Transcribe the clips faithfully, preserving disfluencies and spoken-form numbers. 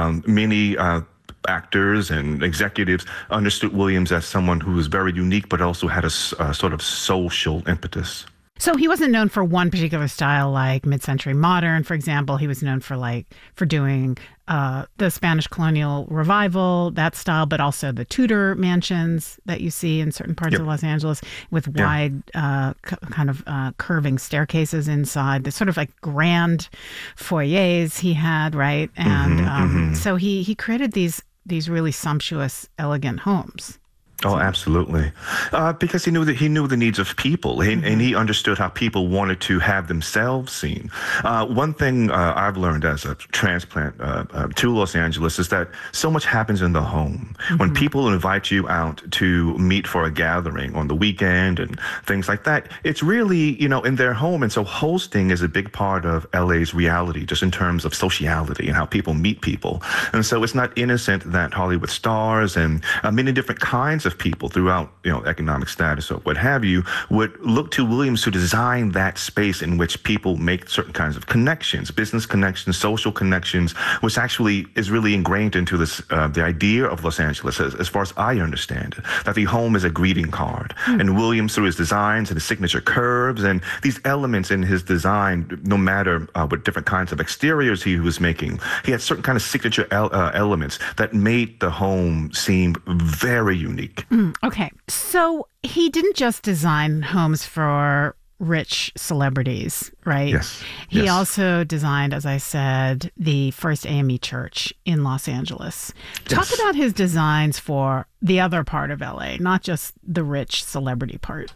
Um, many uh, actors and executives understood Williams as someone who was very unique, but also had a, a sort of social impetus. So he wasn't known for one particular style like mid-century modern, for example. He was known for like for doing uh, the Spanish colonial revival, that style, but also the Tudor mansions that you see in certain parts yep. of Los Angeles with yeah. wide uh, c- kind of uh, curving staircases inside, the sort of like grand foyers he had, right? And mm-hmm, um, mm-hmm. so he he created these these really sumptuous, elegant homes. Oh, absolutely. Uh, because he knew that he knew the needs of people, and, Mm-hmm. and he understood how people wanted to have themselves seen. Uh, one thing uh, I've learned as a transplant uh, uh, to Los Angeles is that so much happens in the home. Mm-hmm. When people invite you out to meet for a gathering on the weekend and things like that, it's really, you know, in their home. And so hosting is a big part of L A's reality, just in terms of sociality and how people meet people. And so it's not innocent that Hollywood stars and uh, many different kinds of people throughout, you know, economic status or what have you, would look to Williams to design that space in which people make certain kinds of connections, business connections, social connections, which actually is really ingrained into this, uh, the idea of Los Angeles, as, as far as I understand it, that the home is a greeting card. Mm. And Williams, through his designs and his signature curves and these elements in his design, no matter uh, what different kinds of exteriors he was making, he had certain kind of signature el- uh, elements that made the home seem very unique. Mm, okay. So he didn't just design homes for rich celebrities, right? Yes. He yes. also designed, as I said, the first A M E church in Los Angeles. Talk yes. about his designs for the other part of L A, not just the rich celebrity part.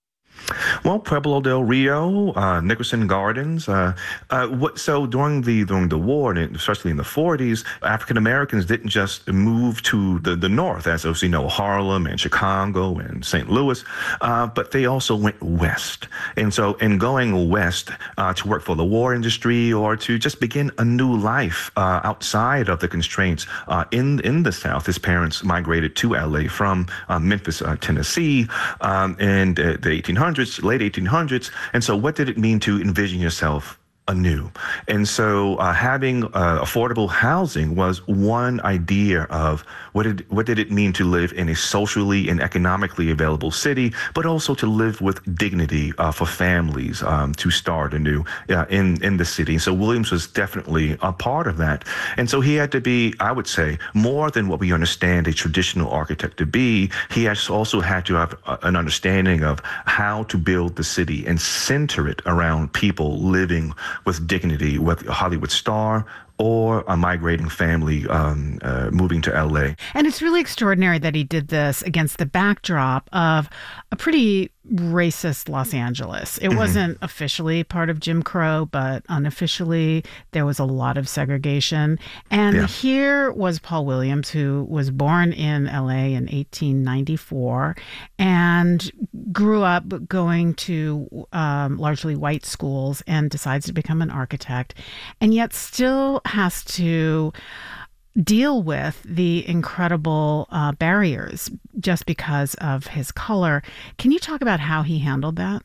Well, Pueblo del Rio, uh, Nickerson Gardens. Uh, uh, what, so during the during the war, and especially in the forties, African Americans didn't just move to the, the north, as we know, Harlem and Chicago and Saint Louis, uh, but they also went west. And so, in going west uh, to work for the war industry or to just begin a new life uh, outside of the constraints uh, in in the South, his parents migrated to L A from uh, Memphis, uh, Tennessee, um, in uh, the eighteen hundreds. Late eighteen hundreds. And so what did it mean to envision yourself anew? And so uh, having uh, affordable housing was one idea of what did, what did it mean to live in a socially and economically available city, but also to live with dignity uh, for families um, to start anew uh, in, in the city. So Williams was definitely a part of that. And so he had to be, I would say, more than what we understand a traditional architect to be. He has also had to have an understanding of how to build the city and center it around people living with dignity, whether a Hollywood star or a migrating family um, uh, moving to L A. And it's really extraordinary that he did this against the backdrop of a pretty racist Los Angeles. It mm-hmm. wasn't officially part of Jim Crow, but unofficially there was a lot of segregation. And yeah. here was Paul Williams, who was born in L A in eighteen ninety-four and grew up going to um, largely white schools and decides to become an architect, and yet still has to deal with the incredible uh, barriers just because of his color. Can you talk about how he handled that?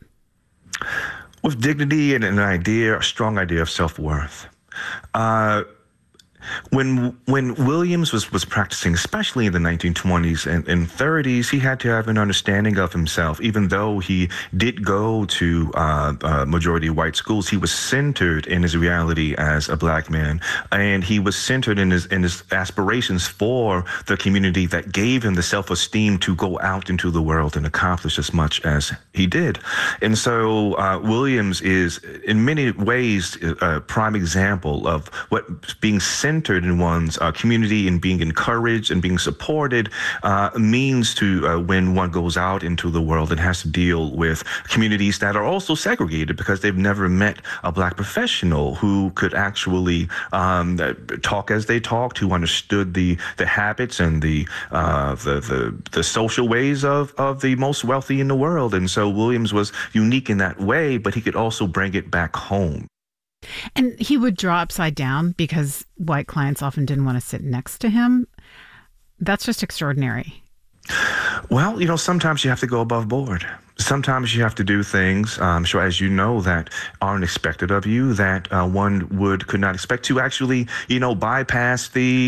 With dignity and an idea, a strong idea of self-worth. Uh, When when Williams was, was practicing, especially in the nineteen twenties and, and thirties, he had to have an understanding of himself. Even though he did go to uh, uh, majority white schools, he was centered in his reality as a black man, and he was centered in his in his aspirations for the community that gave him the self-esteem to go out into the world and accomplish as much as he did. And so uh, Williams is, in many ways, a prime example of what being centered centered in one's uh, community and being encouraged and being supported uh, means to uh, when one goes out into the world and has to deal with communities that are also segregated because they've never met a black professional who could actually um, talk as they talked, who understood the the habits and the uh, the, the the social ways of of the most wealthy in the world. And so Williams was unique in that way, but he could also bring it back home. And he would draw upside down because white clients often didn't want to sit next to him. That's just extraordinary. Well, you know, sometimes you have to go above board. Sometimes you have to do things, um, sure, as you know, that aren't expected of you, that uh, one would could not expect to actually, you know, bypass the